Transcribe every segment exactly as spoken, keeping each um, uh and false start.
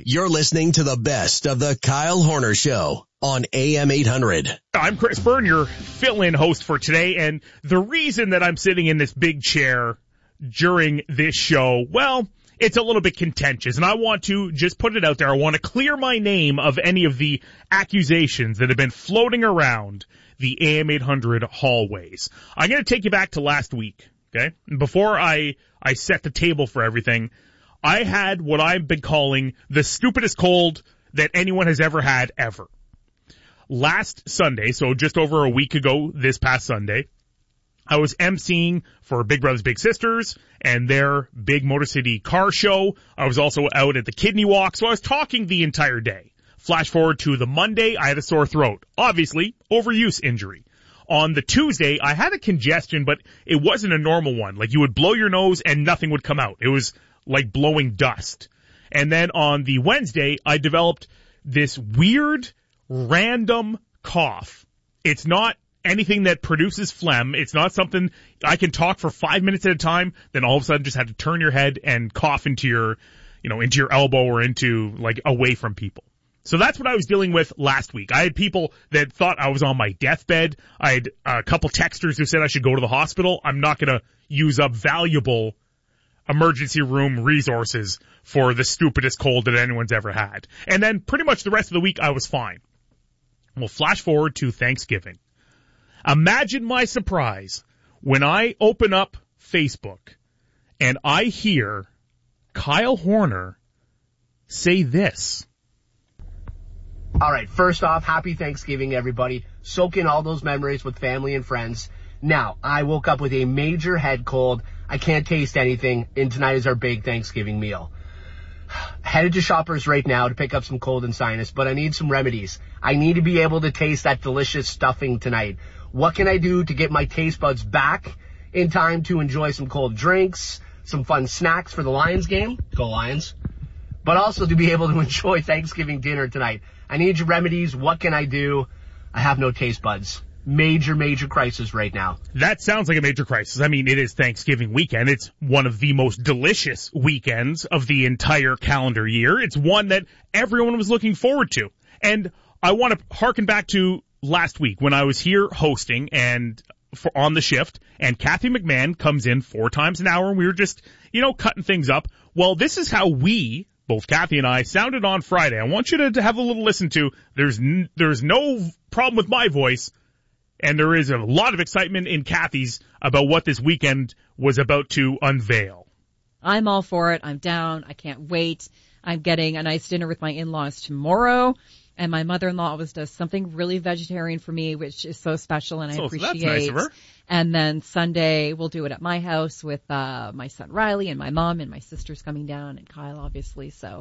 You're listening to the best of the Kyle Horner Show on A M eight hundred. I'm Chris Byrne, your fill-in host for today, and the reason that I'm sitting in this big chair during this show, well, it's a little bit contentious, and I want to just put it out there. I want to clear my name of any of the accusations that have been floating around the A M eight hundred hallways. I'm going to take you back to last week, okay? Before I, I set the table for everything, I had what I've been calling the stupidest cold that anyone has ever had ever. Last Sunday, so just over a week ago this past Sunday, I was emceeing for Big Brothers Big Sisters and their big Motor City car show. I was also out at the Kidney Walk, so I was talking the entire day. Flash forward to the Monday, I had a sore throat. Obviously, overuse injury. On the Tuesday, I had a congestion, but it wasn't a normal one. Like, you would blow your nose and nothing would come out. It was like blowing dust. And then on the Wednesday, I developed this weird, random cough. It's not anything that produces phlegm. It's not something I can talk for five minutes at a time, then all of a sudden just have to turn your head and cough into your, you know, into your elbow or into, like, away from people. So that's what I was dealing with last week. I had people that thought I was on my deathbed. I had a couple texters who said I should go to the hospital. I'm not going to use up valuable emergency room resources for the stupidest cold that anyone's ever had. And then pretty much the rest of the week I was fine. Well, flash forward to Thanksgiving. Imagine my surprise when I open up Facebook and I hear Kyle Horner say this. All right, first off, happy Thanksgiving, everybody. Soak in all those memories with family and friends. Now, I woke up with a major head cold. I can't taste anything, and tonight is our big Thanksgiving meal. Headed to Shoppers right now to pick up some cold and sinus, but I need some remedies. I need to be able to taste that delicious stuffing tonight. What can I do to get my taste buds back in time to enjoy some cold drinks, some fun snacks for the Lions game? Go Lions. But also to be able to enjoy Thanksgiving dinner tonight. I need your remedies. What can I do? I have no taste buds. Major, major crisis right now. That sounds like a major crisis. I mean, it is Thanksgiving weekend. It's one of the most delicious weekends of the entire calendar year. It's one that everyone was looking forward to. And I want to harken back to last week when I was here hosting and for, on the shift, and Kathy McMahon comes in four times an hour, and we were just, you know, cutting things up. Well, this is how we, both Kathy and I, sounded on Friday. I want you to, to have a little listen to. There's n- there's no problem with my voice. And there is a lot of excitement in Kathy's about what this weekend was about to unveil. I'm all for it. I'm down. I can't wait. I'm getting a nice dinner with my in-laws tomorrow. And my mother-in-law always does something really vegetarian for me, which is so special and I so, appreciate. So that's nice of her. And then Sunday we'll do it at my house with uh my son Riley and my mom and my sister's coming down and Kyle obviously. So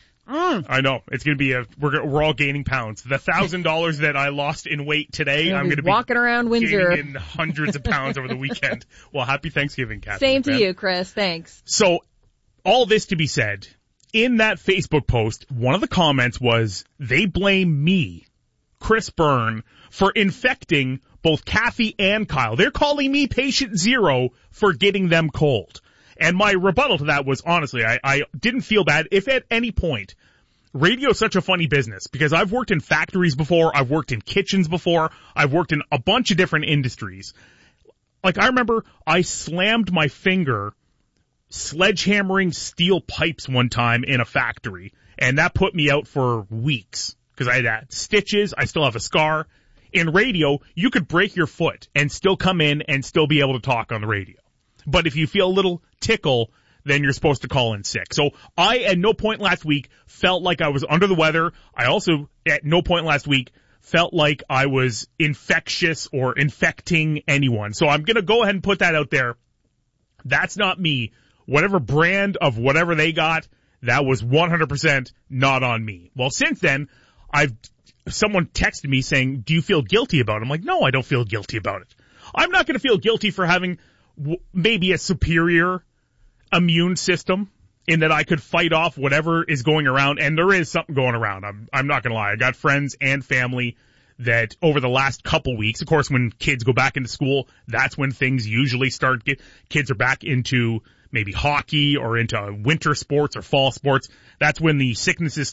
Mm. I know. It's going to be a, we're, we're all gaining pounds. The thousand dollars that I lost in weight today, I'm going to be walking around Windsor. Gaining in hundreds of pounds over the weekend. Well, happy Thanksgiving, Kathy. Same to man. you, Chris. Thanks. So, all this to be said, in that Facebook post, one of the comments was, they blame me, Chris Byrne, for infecting both Kathy and Kyle. They're calling me patient zero for getting them cold. And my rebuttal to that was, honestly, I, I didn't feel bad. If at any point, radio is such a funny business because I've worked in factories before, I've worked in kitchens before, I've worked in a bunch of different industries. Like, I remember I slammed my finger sledgehammering steel pipes one time in a factory, and that put me out for weeks because I had stitches, I still have a scar. In radio, you could break your foot and still come in and still be able to talk on the radio. But if you feel a little tickle, then you're supposed to call in sick. So I, at no point last week, felt like I was under the weather. I also, at no point last week, felt like I was infectious or infecting anyone. So I'm going to go ahead and put that out there. That's not me. Whatever brand of whatever they got, that was one hundred percent not on me. Well, since then, I've someone texted me saying, do you feel guilty about it? I'm like, no, I don't feel guilty about it. I'm not going to feel guilty for having maybe a superior immune system in that I could fight off whatever is going around, and there is something going around. I'm, I'm not gonna lie. I got friends and family that over the last couple weeks, of course, when kids go back into school, that's when things usually start. Get, kids are back into maybe hockey or into winter sports or fall sports. That's when the sicknesses